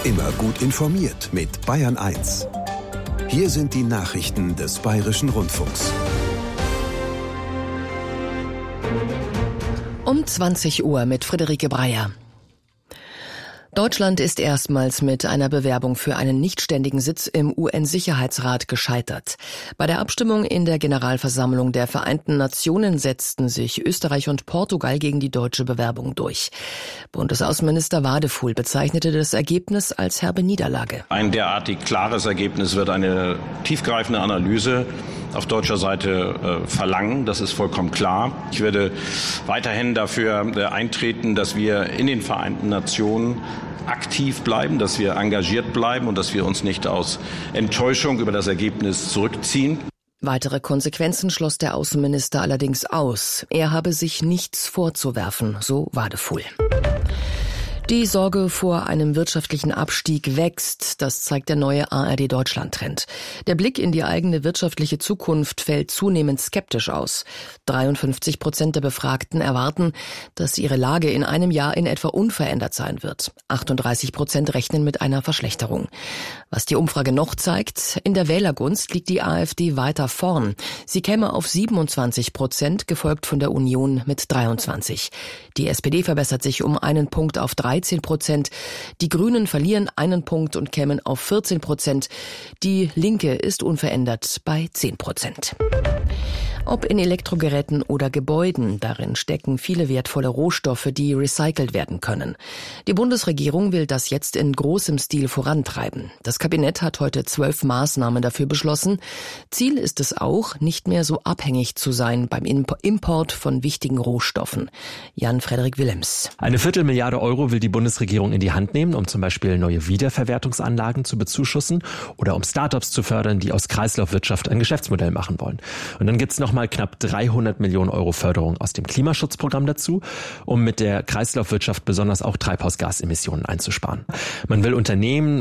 Immer gut informiert mit Bayern 1. Hier sind die Nachrichten des Bayerischen Rundfunks. Um 20 Uhr mit Friederike Breyer. Deutschland ist erstmals mit einer Bewerbung für einen nichtständigen Sitz im UN-Sicherheitsrat gescheitert. Bei der Abstimmung in der Generalversammlung der Vereinten Nationen setzten sich Österreich und Portugal gegen die deutsche Bewerbung durch. Bundesaußenminister Wadefuhl bezeichnete das Ergebnis als herbe Niederlage. Ein derartig klares Ergebnis wird eine tiefgreifende Analyse auf deutscher Seite verlangen. Das ist vollkommen klar. Ich werde weiterhin dafür eintreten, dass wir in den Vereinten Nationen aktiv bleiben, dass wir engagiert bleiben und dass wir uns nicht aus Enttäuschung über das Ergebnis zurückziehen. Weitere Konsequenzen schloss der Außenminister allerdings aus. Er habe sich nichts vorzuwerfen, so Wadefuhl. Die Sorge vor einem wirtschaftlichen Abstieg wächst, das zeigt der neue ARD-Deutschland-Trend. Der Blick in die eigene wirtschaftliche Zukunft fällt zunehmend skeptisch aus. 53% der Befragten erwarten, dass ihre Lage in einem Jahr in etwa unverändert sein wird. 38% rechnen mit einer Verschlechterung. Was die Umfrage noch zeigt, in der Wählergunst liegt die AfD weiter vorn. Sie käme auf 27%, gefolgt von der Union mit 23%. Die SPD verbessert sich um einen Punkt auf 13%. Die Grünen verlieren einen Punkt und kämen auf 14%. Die Linke ist unverändert bei 10%. Ob in Elektrogeräten oder Gebäuden, darin stecken viele wertvolle Rohstoffe, die recycelt werden können. Die Bundesregierung will das jetzt in großem Stil vorantreiben. Das Kabinett hat heute 12 Maßnahmen dafür beschlossen. Ziel ist es auch, nicht mehr so abhängig zu sein beim Import von wichtigen Rohstoffen. Jan-Frederik Willems. Eine Viertelmilliarde Euro will die Bundesregierung in die Hand nehmen, um zum Beispiel neue Wiederverwertungsanlagen zu bezuschussen oder um Startups zu fördern, die aus Kreislaufwirtschaft ein Geschäftsmodell machen wollen. Und dann gibt's noch mal knapp 300 Millionen Euro Förderung aus dem Klimaschutzprogramm dazu, um mit der Kreislaufwirtschaft besonders auch Treibhausgasemissionen einzusparen. Man will Unternehmen